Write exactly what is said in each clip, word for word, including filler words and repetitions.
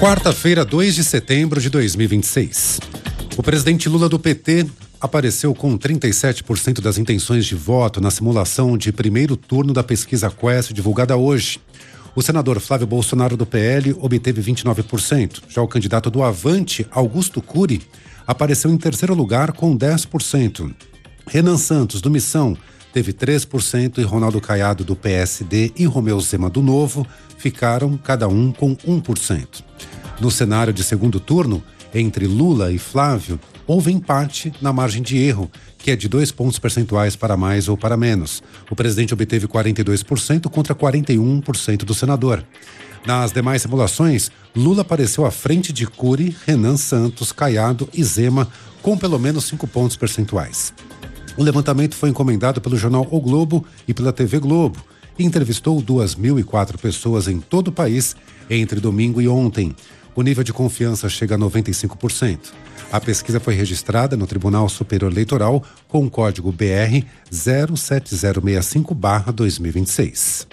Quarta-feira, dois de setembro de dois mil e vinte e seis. O presidente Lula do P T apareceu com trinta e sete por cento das intenções de voto na simulação de primeiro turno da pesquisa Quest divulgada hoje. O senador Flávio Bolsonaro do P L obteve vinte e nove por cento. Já o candidato do Avante, Augusto Cury, apareceu em terceiro lugar com dez por cento. Renan Santos, do Missão, teve três por cento e Ronaldo Caiado, do P S D, e Romeu Zema, do Novo, ficaram cada um com um por cento. No cenário de segundo turno, entre Lula e Flávio, houve empate na margem de erro, que é de dois pontos percentuais para mais ou para menos. O presidente obteve quarenta e dois por cento contra quarenta e um por cento do senador. Nas demais simulações, Lula apareceu à frente de Cury, Renan Santos, Caiado e Zema, com pelo menos cinco pontos percentuais. O levantamento foi encomendado pelo jornal O Globo e pela T V Globo e entrevistou duas mil e quatro pessoas em todo o país entre domingo e ontem. O nível de confiança chega a noventa e cinco por cento. A pesquisa foi registrada no Tribunal Superior Eleitoral com o código B R zero sete zero seis cinco barra dois mil e vinte e seis.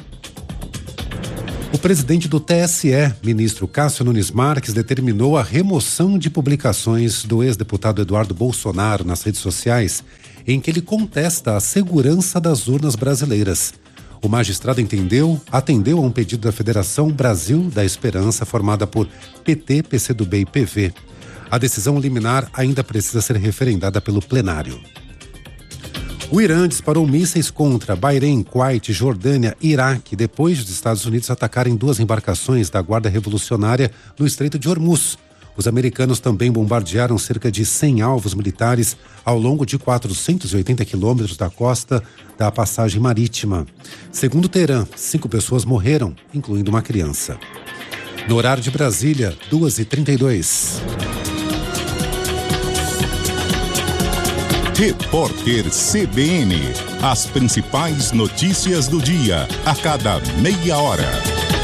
O presidente do T S E, ministro Cássio Nunes Marques, determinou a remoção de publicações do ex-deputado Eduardo Bolsonaro nas redes sociais, em que ele contesta a segurança das urnas brasileiras. O magistrado entendeu, atendeu a um pedido da Federação Brasil da Esperança, formada por P T, P C do B e P V. A decisão liminar ainda precisa ser referendada pelo plenário. O Irã disparou mísseis contra Bahrein, Kuwait, Jordânia e Iraque, depois dos Estados Unidos atacarem duas embarcações da Guarda Revolucionária no Estreito de Hormuz. Os americanos também bombardearam cerca de cem alvos militares ao longo de quatrocentos e oitenta quilômetros da costa da passagem marítima. Segundo Teherã, cinco pessoas morreram, incluindo uma criança. No horário de Brasília, duas e trinta e dois. Repórter C B N. As principais notícias do dia, a cada meia hora.